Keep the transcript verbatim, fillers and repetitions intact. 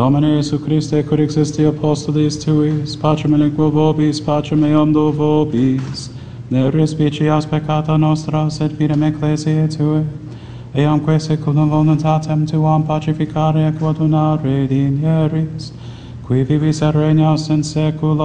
Domine Iesu Christe, cur existi apostolis tuis, pacem aliquo vobis, pacem eam do vobis, ne respicias peccata nostra, sed fidem ecclesiae Tue, eamque seculum voluntatem Tuam pacificare et quadunare dinieris, qui vivis et regnas in saecula